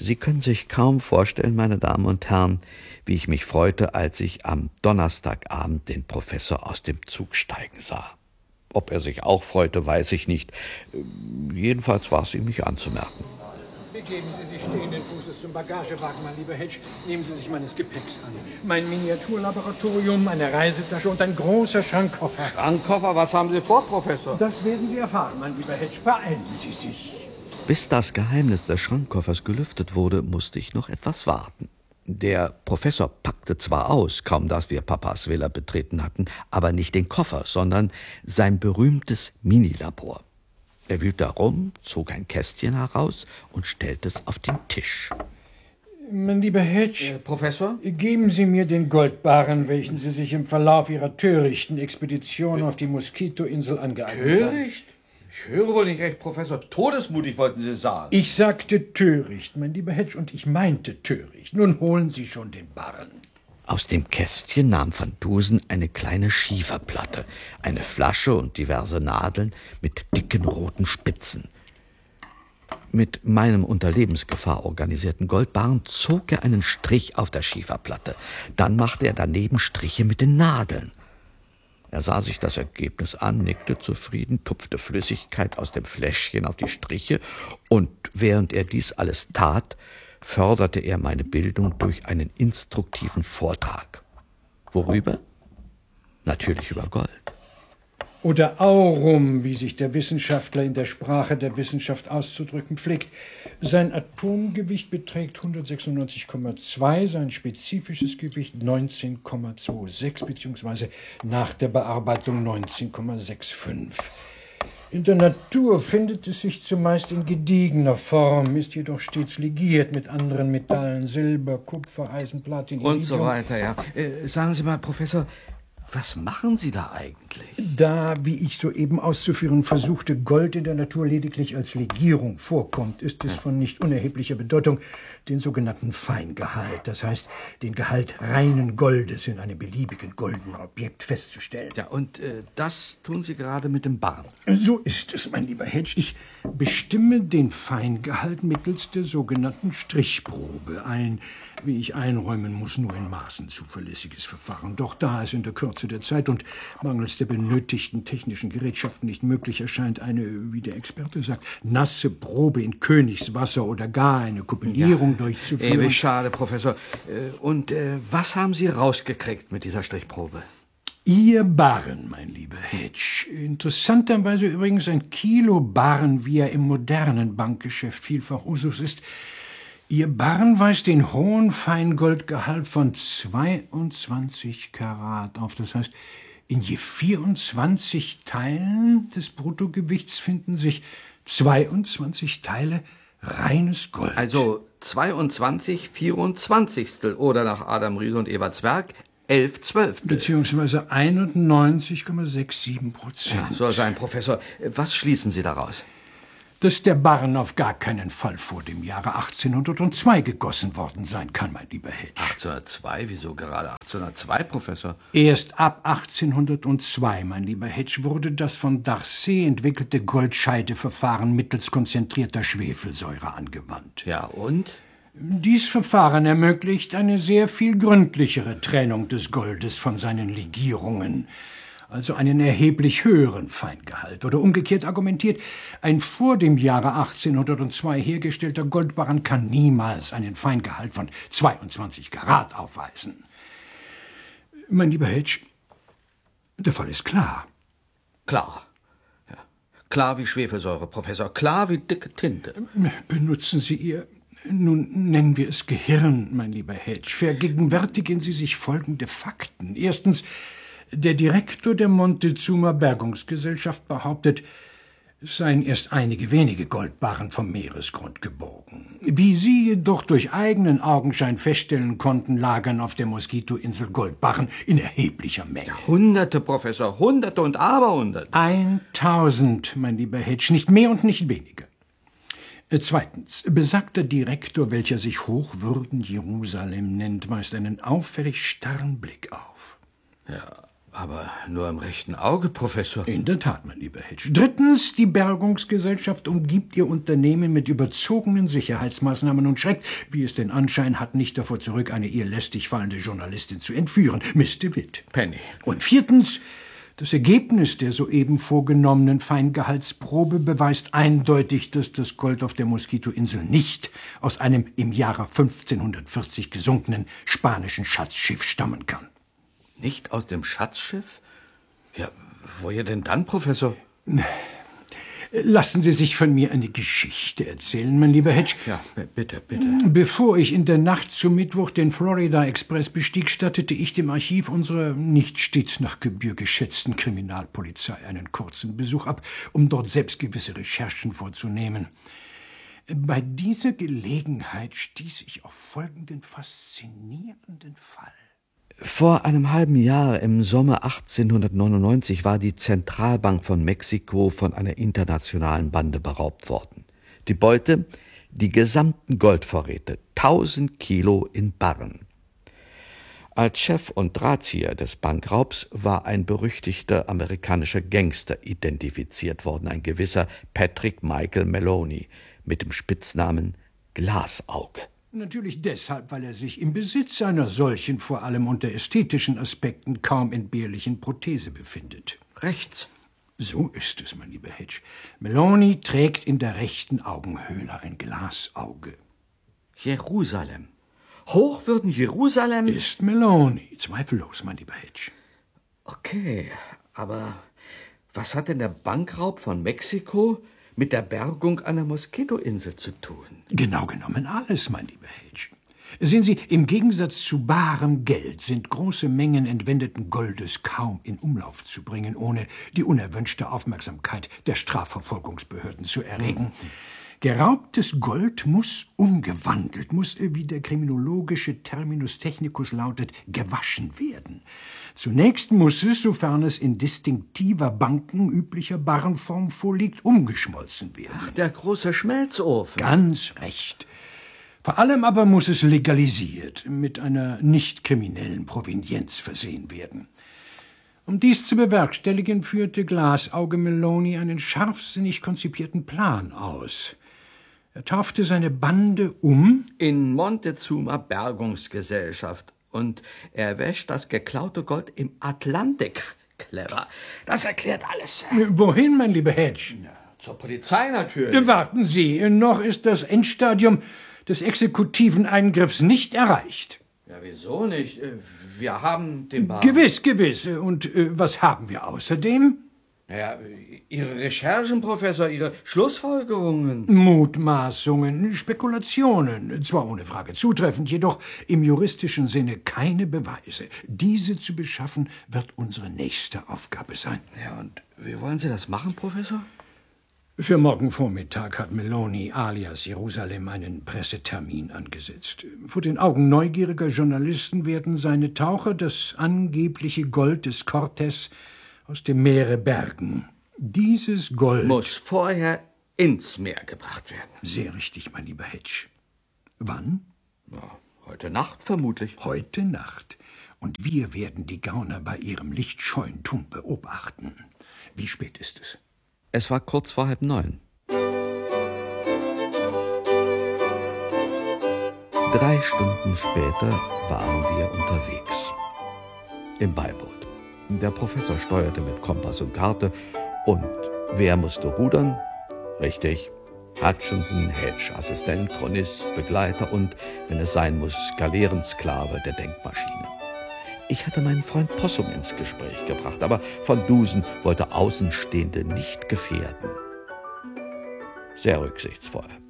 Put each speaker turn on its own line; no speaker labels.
Sie können sich kaum vorstellen, meine Damen und Herren, wie ich mich freute, als ich am Donnerstagabend den Professor aus dem Zug steigen sah. Ob er sich auch freute, weiß ich nicht. Jedenfalls war es ihm nicht anzumerken.
Begeben Sie sich stehenden Fußes zum Bagagewagen, mein lieber Hedge. Nehmen Sie sich meines Gepäcks an. Mein Miniaturlaboratorium, eine Reisetasche und ein großer Schrankkoffer.
Schrankkoffer? Was haben Sie vor, Professor?
Das werden Sie erfahren, mein lieber Hedge. Beeilen Sie sich.
Bis das Geheimnis des Schrankkoffers gelüftet wurde, musste ich noch etwas warten. Der Professor packte zwar aus, kaum dass wir Papas Villa betreten hatten, aber nicht den Koffer, sondern sein berühmtes Minilabor. Er wühlte herum, zog ein Kästchen heraus und stellte es auf den Tisch.
Mein lieber Hedge,
Professor?
Geben Sie mir den Goldbarren, welchen Sie sich im Verlauf Ihrer törichten Expedition auf die Moskitoinsel angeeignet haben.
Töricht? Ich höre wohl nicht recht, Professor. Todesmutig wollten Sie sagen.
Ich sagte töricht, mein lieber Hedge, und ich meinte töricht. Nun holen Sie schon den Barren.
Aus dem Kästchen nahm van Dusen eine kleine Schieferplatte, eine Flasche und diverse Nadeln mit dicken roten Spitzen. Mit meinem unter Lebensgefahr organisierten Goldbarren zog er einen Strich auf der Schieferplatte. Dann machte er daneben Striche mit den Nadeln. Er sah sich das Ergebnis an, nickte zufrieden, tupfte Flüssigkeit aus dem Fläschchen auf die Striche und während er dies alles tat, förderte er meine Bildung durch einen instruktiven Vortrag. Worüber? Natürlich über Gold.
Oder Aurum, wie sich der Wissenschaftler in der Sprache der Wissenschaft auszudrücken pflegt. Sein Atomgewicht beträgt 196,2, sein spezifisches Gewicht 19,26 bzw. nach der Bearbeitung 19,65. In der Natur findet es sich zumeist in gediegener Form, ist jedoch stets legiert mit anderen Metallen, Silber, Kupfer, Eisen, Platin,
und so weiter, ja. Sagen Sie mal, Professor, was machen Sie da eigentlich?
Da, wie ich soeben auszuführen versuchte, Gold in der Natur lediglich als Legierung vorkommt, ist es von nicht unerheblicher Bedeutung, den sogenannten Feingehalt, das heißt, den Gehalt reinen Goldes in einem beliebigen goldenen Objekt festzustellen.
Ja, und das tun Sie gerade mit dem Barren.
So ist es, mein lieber Hedge. Ich bestimme den Feingehalt mittels der sogenannten Strichprobe. Ein, wie ich einräumen muss, nur in Maßen zuverlässiges Verfahren. Doch da es in der Kürze der Zeit und mangels der benötigten technischen Gerätschaften nicht möglich erscheint, eine, wie der Experte sagt, nasse Probe in Königswasser oder gar eine Kupellierung durchzuführen.
Ewig schade, Professor. Und was haben Sie rausgekriegt mit dieser Strichprobe?
Ihr Barren, mein lieber Hedge. Interessanterweise übrigens ein Kilo Barren, wie er im modernen Bankgeschäft vielfach Usus ist. Ihr Barren weist den hohen Feingoldgehalt von 22 Karat auf. Das heißt, in je 24 Teilen des Bruttogewichts finden sich 22 Teile reines Gold.
Also 22 24. Oder nach Adam Riese und Eva Zwerg 11/12.
Beziehungsweise 91,67%.
Ja, soll sein, Professor. Was schließen Sie daraus?
Dass der Barren auf gar keinen Fall vor dem Jahre 1802 gegossen worden sein kann, mein lieber Hedge.
1802? Wieso gerade 1802, Professor?
Erst ab 1802, mein lieber Hedge, wurde das von Darcy entwickelte Goldscheideverfahren mittels konzentrierter Schwefelsäure angewandt.
Ja, und?
Dies Verfahren ermöglicht eine sehr viel gründlichere Trennung des Goldes von seinen Legierungen, also einen erheblich höheren Feingehalt. Oder umgekehrt argumentiert, ein vor dem Jahre 1802 hergestellter Goldbarren kann niemals einen Feingehalt von 22 Karat aufweisen. Mein lieber Hedge, der Fall ist klar.
Klar. Ja. Klar wie Schwefelsäure, Professor. Klar wie dicke Tinte.
Benutzen Sie Ihr... Nun nennen wir es Gehirn, mein lieber Hedge. Vergegenwärtigen Sie sich folgende Fakten. Erstens, der Direktor der Montezuma Bergungsgesellschaft behauptet, es seien erst einige wenige Goldbarren vom Meeresgrund geborgen. Wie Sie jedoch durch eigenen Augenschein feststellen konnten, lagern auf der Moskitoinsel Goldbarren in erheblicher Menge.
Ja, Hunderte, Professor, Hunderte und Aberhunderte.
1000, mein lieber Hedge, nicht mehr und nicht weniger. Zweitens, besagter Direktor, welcher sich Hochwürden Jerusalem nennt, weist einen auffällig starren Blick auf.
Ja, Aber nur im rechten Auge, Professor.
In der Tat, mein lieber Hedge. Drittens, die Bergungsgesellschaft umgibt ihr Unternehmen mit überzogenen Sicherheitsmaßnahmen und schreckt, wie es den Anschein hat, nicht davor zurück, eine ihr lästig fallende Journalistin zu entführen. Miss DeWitt.
Penny.
Und viertens, das Ergebnis der soeben vorgenommenen Feingehaltsprobe beweist eindeutig, dass das Gold auf der Moskitoinsel nicht aus einem im Jahre 1540 gesunkenen spanischen Schatzschiff stammen kann.
Nicht aus dem Schatzschiff? Ja, woher denn dann, Professor?
Lassen Sie sich von mir eine Geschichte erzählen, mein lieber Hedge.
Ja, bitte, bitte.
Bevor ich in der Nacht zum Mittwoch den Florida Express bestieg, stattete ich dem Archiv unserer nicht stets nach Gebühr geschätzten Kriminalpolizei einen kurzen Besuch ab, um dort selbst gewisse Recherchen vorzunehmen. Bei dieser Gelegenheit stieß ich auf folgenden faszinierenden Fall.
Vor einem halben Jahr, im Sommer 1899, war die Zentralbank von Mexiko von einer internationalen Bande beraubt worden. Die Beute, die gesamten Goldvorräte, 1000 Kilo in Barren. Als Chef und Drahtzieher des Bankraubs war ein berüchtigter amerikanischer Gangster identifiziert worden, ein gewisser Patrick Michael Maloney mit dem Spitznamen Glasauge.
Natürlich deshalb, weil er sich im Besitz einer solchen, vor allem unter ästhetischen Aspekten, kaum entbehrlichen Prothese befindet.
Rechts.
So ist es, mein lieber Hedge. Maloney trägt in der rechten Augenhöhle ein Glasauge.
Jerusalem. Hochwürden Jerusalem?
Ist Maloney, zweifellos, mein lieber Hedge.
Okay, aber was hat denn der Bankraub von Mexiko mit der Bergung einer Moskitoinsel zu tun?
Genau genommen alles, mein lieber Hedge. Sehen Sie, im Gegensatz zu barem Geld sind große Mengen entwendeten Goldes kaum in Umlauf zu bringen, ohne die unerwünschte Aufmerksamkeit der Strafverfolgungsbehörden zu erregen. Geraubtes Gold muss umgewandelt, muss, wie der kriminologische Terminus technicus lautet, gewaschen werden. Zunächst muss es, sofern es in distinktiver bankenüblicher Barrenform vorliegt, umgeschmolzen werden.
Ach, der große Schmelzofen.
Ganz recht. Vor allem aber muss es legalisiert, mit einer nicht kriminellen Provenienz versehen werden. Um dies zu bewerkstelligen, führte Glasauge Maloney einen scharfsinnig konzipierten Plan aus. Er taufte seine Bande um
in Montezuma Bergungsgesellschaft und er wäscht das geklaute Gold im Atlantik. Clever. Das erklärt alles.
Wohin, mein lieber Hedge?
Zur Polizei natürlich.
Warten Sie, noch ist das Endstadium des exekutiven Eingriffs nicht erreicht.
Ja, wieso nicht? Wir haben den
Gewiss. Und was haben wir außerdem?
Naja, Ihre Recherchen, Professor, Ihre Schlussfolgerungen.
Mutmaßungen, Spekulationen, zwar ohne Frage zutreffend, jedoch im juristischen Sinne keine Beweise. Diese zu beschaffen, wird unsere nächste Aufgabe sein.
Ja, und wie wollen Sie das machen, Professor?
Für morgen Vormittag hat Maloney alias Jerusalem einen Pressetermin angesetzt. Vor den Augen neugieriger Journalisten werden seine Taucher das angebliche Gold des Cortés aus dem Meere bergen. Dieses Gold
muss vorher ins Meer gebracht werden.
Sehr richtig, mein lieber Hedge. Wann?
Ja, heute Nacht vermutlich.
Heute Nacht. Und wir werden die Gauner bei ihrem lichtscheuen Tun beobachten. Wie spät ist es?
Es war kurz vor 8:30. 3 Stunden später waren wir unterwegs. Im Beiboot. Der Professor steuerte mit Kompass und Karte. Und wer musste rudern? Richtig, Hutchinson, Hedge, Assistent, Chronist, Begleiter und, wenn es sein muss, Galeerensklave der Denkmaschine. Ich hatte meinen Freund Possum ins Gespräch gebracht, aber Van Dusen wollte Außenstehende nicht gefährden. Sehr rücksichtsvoll.